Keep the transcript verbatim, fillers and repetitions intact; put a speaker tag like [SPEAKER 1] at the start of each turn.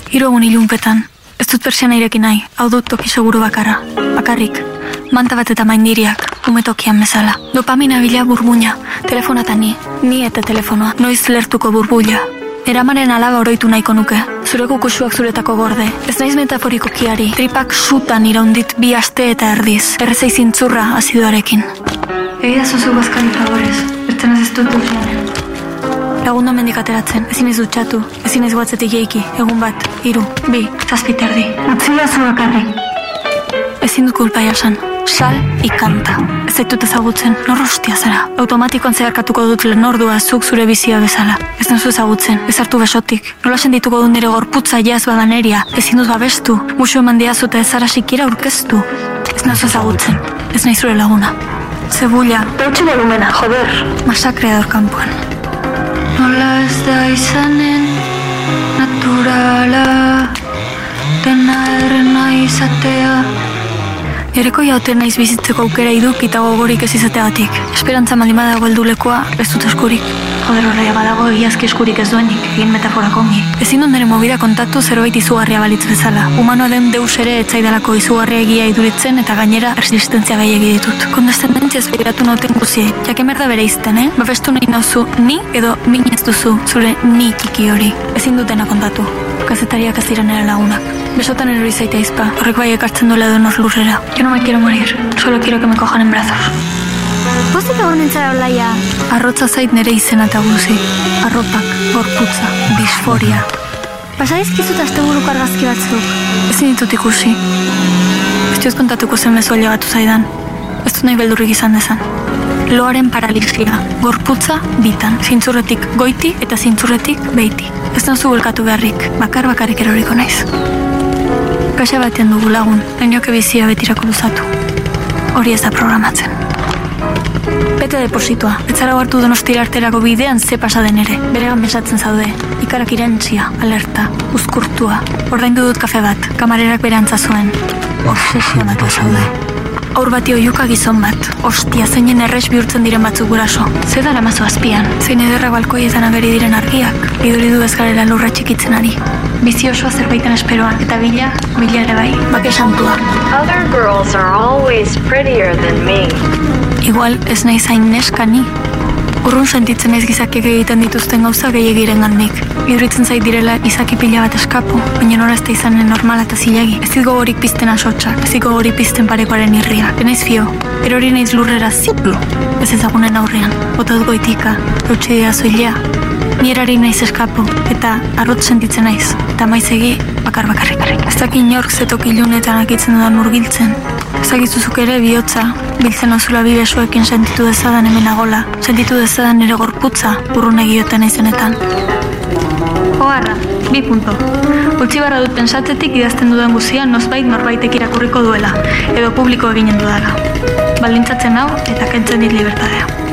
[SPEAKER 1] Hiru egun ilunpetan, ez dut persiana ireki nahi, hau dut toki seguru bakarra. Bakarrik, manta bat eta maindiriak, umetokian bezala. Dopamina bila burbuina, telefonata ni, ni eta telefonoa, noiz lertuko burbuila. Eramaren alaba oroitu nahiko nuke, zure kukusuak zuretako gorde. Ez naiz metaforiko kiari, tripak sutan iraundit bi aste eta erdiz, errezei zintzurra azidoarekin. Egia zuzu bazkari favorez, bertzen ez ez dut dut. Lagunda mendik ateratzen, ezin ez dutxatu, ezin ez guatzetik jeiki, egun bat, hiru, bi, zazpit erdi. Utzila zu bakarri. Ezin dut kulpa jasan, sal ikanta. Ez zaitut ezagutzen, nor hostia zara. Automatikoan zeharkatuko dut lenordua zuk zure bizia bezala. Ez nazu ezagutzen, ez hartu besotik. Nola sendituko dut nire gorputza jaz badaneria. Ezin dut babestu, musu eman diazute ez zara sikiera aurkeztu. Ez nazu ezagutzen, ez nahi zure laguna. Zebulla, bertxu volumena, joder. Masakrea dor kanpoan. Nola ez da izanen naturala, dena errena izatea. Ereko jauten naiz bizitzeko aukera iduk eta gogorik ez izateagatik. Esperantza maldima dago heldulekoa, ez dut eskurik. Joder horreia badago egiazki eskurik ez duenik, egin metaforak ongi. Ezin dut nire mobida kontatu zerbait izugarria balitz bezala. Humanoa den deus ere etzaidalako izugarria egia iduritzen eta gainera resistentzia gehiegi ditut. Kondestendentziaz begiratu nauten guziei, jake merda bere izten, eh? Babestu nahi nauzu ni edo min ez duzu zure ni txiki hori. Ezin dutena kontatu. Kazetariak ez dira nire lagunak. Besotan erori zaite aizpa, horrek bai ekartzen duela edo nor lurrera. Yo no me quiero morir, solo quiero que me cojan en brazos.
[SPEAKER 2] Pozik egon nintzara olaia.
[SPEAKER 1] Arrotza zait nire izena eta guzi. Arropak, gorputza, disforia.
[SPEAKER 2] Pasadizkizut asteburuko argazki batzuk.
[SPEAKER 1] Ezin ditut ikusi. Ez dut kontatuko zen mezu alegatu zaidan. Ez dut nahi beldurrik izan dezan. Loaren paralisia, gorputza bitan, zintzurretik goiti eta zintzurretik beiti. Ez nauzu bulkatu beharrik, bakar bakarrik eroriko naiz. Kaxa batean dugu lagun, gainoke bizia betirako luzatu. Hori ez da programatzen. Bete depositua, etzara hartu Donostira arterako bidean ze pasa den ere. Beregan besatzen zaude, ikarak irentzia, alerta, uzkurtua. Ordaindu dut kafe bat, kamarerak berantza zuen. Obsesionatu zaude. Aur bati oiuka gizon bat, ostia zeinen erres bihurtzen diren batzuk guraso. Zer dara mazo azpian, zein ederra balkoietan ageri diren argiak, iduri du ez garela lurra txikitzen ari. Bizi osoa zerbaiten esperoan, eta bila, bila ere bai, bake santua.
[SPEAKER 3] Other girls are always prettier than me.
[SPEAKER 1] Igual ez nahi zain neska ni. Urrun sentitzen ez gizakiek egiten dituzten gauza gehiagiren gandik. Iduritzen zait direla izaki pila bat eskapu, baina nora ez da izanen normala eta zilegi. Ez dit gogorik pizten asotxak, ez dit gogorik pizten parekoaren irria. Enaiz fio, erori naiz lurrera ziplu. Ez ezagunen aurrean, bota dut goitika, eutxe dira zoilea. Ni erari naiz eskapu, eta arrot sentitzen naiz, eta maizegi bakar bakarrik. Ez daki inork zetok ilunetan akitzen dudan murgiltzen. Ez dakizuzuk ere bihotza, biltzen ozula bi besoekin sentitu dezadan hemen agola, sentitu dezadan nire gorputza burrun egioten izenetan. Oharra, bi punto. Utsi barra dut pensatzetik idazten dudan guzia nozbait norbaitek irakurriko duela, edo publiko eginen dudala. Baldintzatzen hau eta kentzen dit libertadea.